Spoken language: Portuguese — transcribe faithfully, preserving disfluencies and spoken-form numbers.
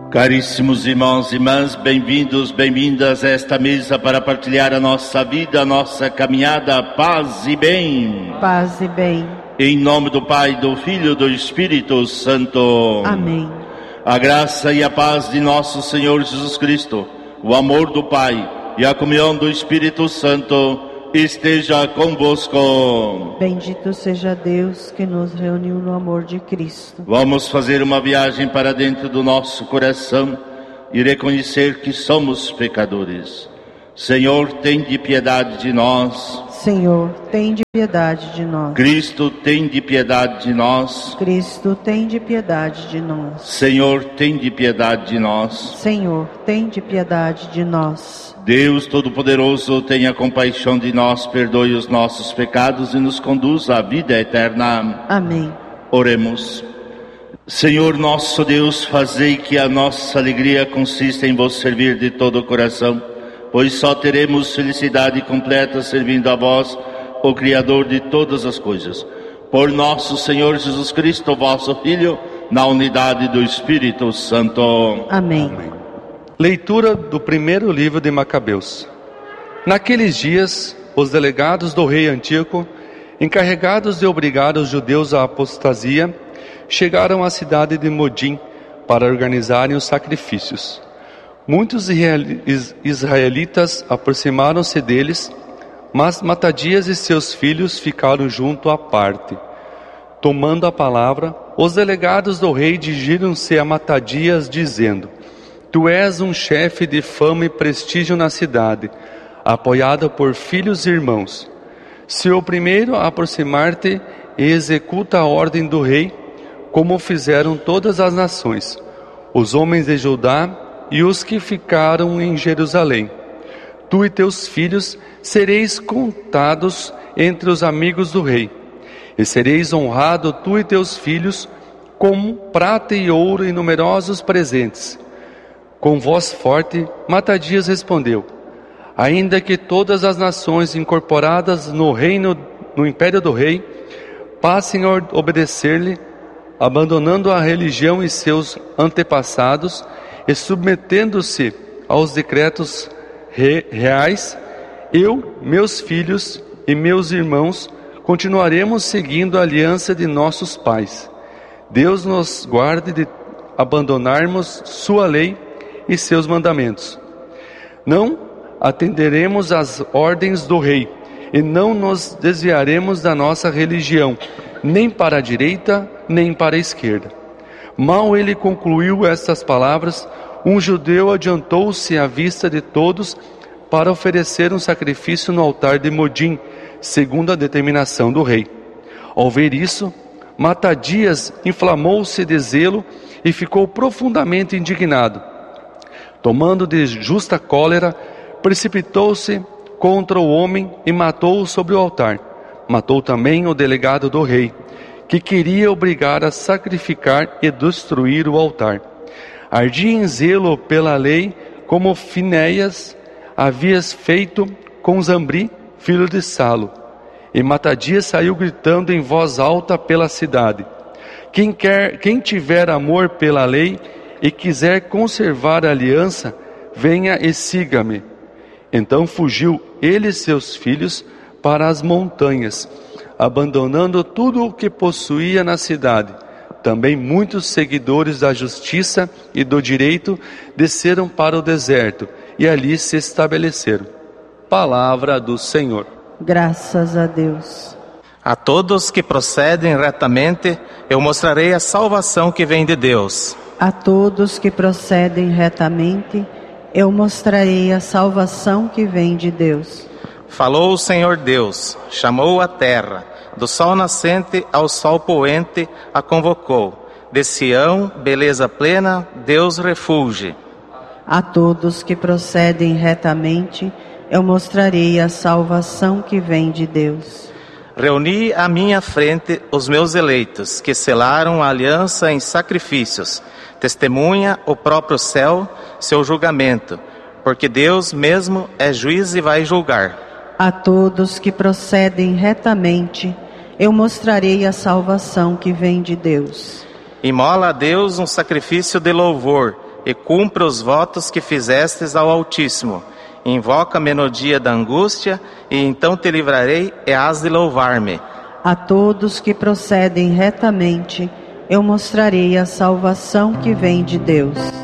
Caríssimos irmãos e irmãs, bem-vindos, bem-vindas a esta mesa para partilhar a nossa vida, a nossa caminhada, paz e bem. Paz e bem. Em nome do Pai, do Filho e do Espírito Santo. Amém. A graça e a paz de nosso Senhor Jesus Cristo, o amor do Pai e a comunhão do Espírito Santo esteja convosco. Bendito seja Deus que nos reuniu no amor de Cristo. Vamos fazer uma viagem para dentro do nosso coração e reconhecer que somos pecadores. Senhor, tende piedade de nós. Senhor, tende piedade de nós. Cristo, tende piedade de nós. Cristo, tende piedade de nós. Senhor, tende piedade de nós. Senhor, tende piedade de nós. Deus Todo-Poderoso, tenha compaixão de nós, perdoe os nossos pecados e nos conduza à vida eterna. Amém. Oremos. Senhor nosso Deus, fazei que a nossa alegria consista em vos servir de todo o coração, pois só teremos felicidade completa servindo a vós, o Criador de todas as coisas. Por nosso Senhor Jesus Cristo, vosso Filho, na unidade do Espírito Santo. Amém. Amém. Leitura do primeiro livro de Macabeus. Naqueles dias, os delegados do rei Antíoco, encarregados de obrigar os judeus à apostasia, chegaram à cidade de Modim para organizarem os sacrifícios. Muitos israelitas aproximaram-se deles, mas Matadias e seus filhos ficaram junto à parte. Tomando a palavra, os delegados do rei dirigiram-se a Matadias, dizendo: Tu és um chefe de fama e prestígio na cidade, apoiado por filhos e irmãos. Se o primeiro a aproximar-te e executa a ordem do rei, como fizeram todas as nações, os homens de Judá e os que ficaram em Jerusalém. Tu e teus filhos sereis contados entre os amigos do rei, e sereis honrado tu e teus filhos com prata e ouro e numerosos presentes. Com voz forte, Matadias respondeu: Ainda que todas as nações incorporadas no reino, no império do rei, passem a obedecer-lhe, abandonando a religião e seus antepassados e submetendo-se aos decretos re, reais, eu, meus filhos e meus irmãos continuaremos seguindo a aliança de nossos pais. Deus nos guarde de abandonarmos sua lei e seus mandamentos. Não atenderemos às ordens do rei e não nos desviaremos da nossa religião, nem para a direita, nem para a esquerda. Mal ele concluiu estas palavras, um judeu adiantou-se à vista de todos para oferecer um sacrifício no altar de Modim, segundo a determinação do rei. Ao ver isso, Matadias inflamou-se de zelo e ficou profundamente indignado. Tomando de justa cólera, precipitou-se contra o homem e matou-o sobre o altar. Matou também o delegado do rei, que queria obrigar a sacrificar e destruir o altar. Ardia em zelo pela lei, como Finéias havia feito com Zambri, filho de Salo. E Matadias saiu gritando em voz alta pela cidade: Quem quer, quem tiver amor pela lei e quiser conservar a aliança, venha e siga-me. Então fugiu ele e seus filhos para as montanhas, abandonando tudo o que possuía na cidade. Também muitos seguidores da justiça e do direito desceram para o deserto e ali se estabeleceram. Palavra do Senhor. Graças a Deus. A todos que procedem retamente, eu mostrarei a salvação que vem de Deus. A todos que procedem retamente, eu mostrarei a salvação que vem de Deus. Falou o Senhor Deus, chamou a terra, do sol nascente ao sol poente a convocou. De Sião, beleza plena, Deus refulge. A todos que procedem retamente, eu mostrarei a salvação que vem de Deus. Reuni à minha frente os meus eleitos, que selaram a aliança em sacrifícios. Testemunha o próprio céu seu julgamento, porque Deus mesmo é juiz e vai julgar. A todos que procedem retamente, eu mostrarei a salvação que vem de Deus. Imola a Deus um sacrifício de louvor, e cumpre os votos que fizestes ao Altíssimo. Invoca-me no dia da angústia, e então te livrarei e hás de louvar-me. A todos que procedem retamente, eu mostrarei a salvação que vem de Deus.